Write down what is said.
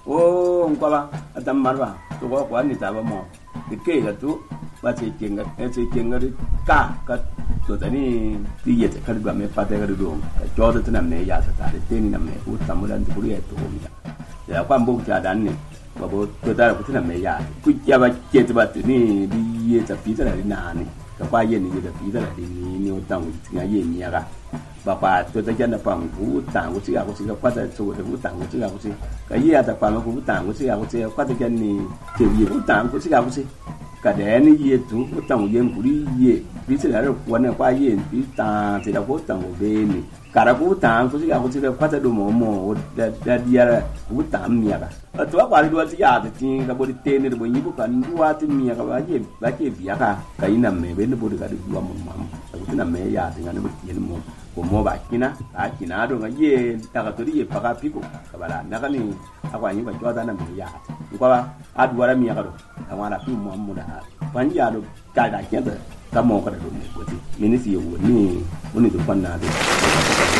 o ngwa atam marwa to ko kwa ni ta ba mo ke ga tu ba ce kenga ka to tani ti ye ta kar ba me pa ta ga do ka jo ta na me ya ta de te ni na me u ta mu dan tu ri to mi ya kwa mbo ta dan ni ba bo to ta ku ta me ya ku ya ba ke ta ba ni bi ye ta pi ta na ni ka kwa ye ni da pi ta ni o ta mu ti ga ye ni ya ga ba pa to ta jan da pa mu ta ku ti ga ku ti ga kwa ta so da ku ta ku ti ga ku ti ka ye ya ta pa ku ta ku ti ga ku ti kwa ta jan ni te ye ku ta ku ti ga ku ti cả đẻ nó ye tu có tầng ye của đi ye ví dụ là quần này qua ye ví ta thì là có tầng của bên này cả là có tầng có gì là phát đồ mồ đã đi ra có tầng mía cả ở chỗ qua đi đua thì giờ thì cái body tên này body nhiều cái đua thì mía cái bà ye bia cái nằm mẹ bên nó body cái đua mồm cái nằm mẹ giờ thì nó body nó mồm mồm bà kina kina đồ cái ye ta cái tuổi ye phá cái pico cái bà là nó cái này aku ini baca ada nama ya, bukan ada dua orang yang kalau, kamu ada tu mau dah, panjang ada kada kita, kamu kada dulu, ini sih ini tu pun ada.